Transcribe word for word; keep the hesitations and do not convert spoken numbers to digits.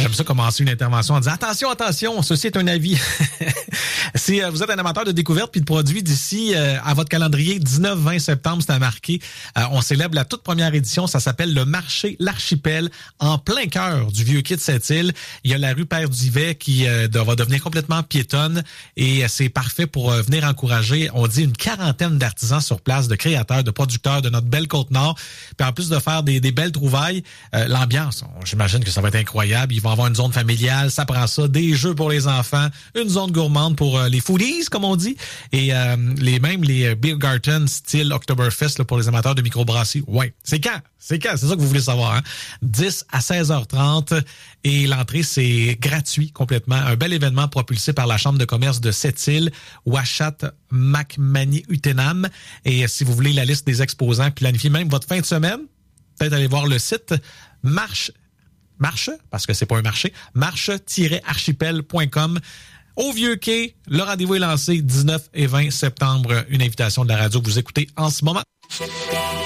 J'aime ça commencer une intervention en disant « Attention, attention, ceci est un avis. » Si euh, vous êtes un amateur de découverte puis de produits d'ici euh, à votre calendrier, dix-neuf vingt septembre, c'est à marquer. Euh, on célèbre la toute première édition. Ça s'appelle le marché L'Archipel, en plein cœur du Vieux-Quai de Sept-Îles. Il y a la rue Père-Duvet qui euh, va devenir complètement piétonne et c'est parfait pour euh, venir encourager, on dit, une quarantaine d'artisans sur place, de créateurs, de producteurs de notre belle Côte-Nord. Puis en plus de faire des, des belles trouvailles, euh, l'ambiance, on, j'imagine que ça va être incroyable. Ils vont avoir une zone familiale, ça prend ça, des jeux pour les enfants, une zone gourmande pour euh, les foodies, comme on dit, et euh, les mêmes les Beer Garden style Oktoberfest là, pour les amateurs de microbrasserie. Ouais, c'est quand? C'est quand? C'est ça que vous voulez savoir, hein? dix à seize heures trente et l'entrée, c'est gratuit complètement. Un bel événement propulsé par la Chambre de commerce de Sept-Îles, Ouachat, Macmani-Utenam. Et si vous voulez la liste des exposants, planifier même votre fin de semaine, peut-être aller voir le site Marche, Marche, parce que c'est pas un marché, marche tiret archipel point com. Au Vieux-Quai, le rendez-vous est lancé dix-neuf et vingt septembre. Une invitation de la radio que vous écoutez en ce moment.